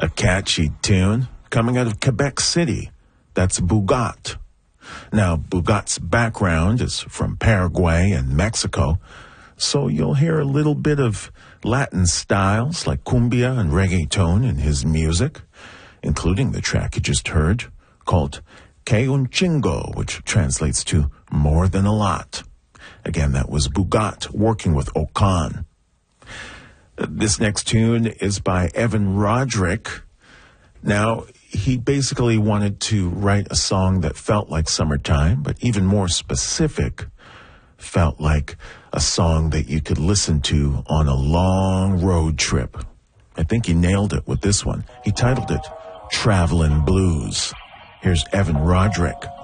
A catchy tune coming out of Quebec City. That's Boogat. Now, Boogat's background is from Paraguay and Mexico, so you'll hear a little bit of Latin styles like cumbia and reggaeton in his music, including the track you just heard, called Que Un Chingo, which translates to more than a lot. Again, that was Boogat working with Okan. This next tune is by Evan Roderick. Now, he basically wanted to write a song that felt like summertime, but even more specific, felt like a song that you could listen to on a long road trip. I think he nailed it with this one. He titled it Travelin' Blues. Here's Evan Roderick.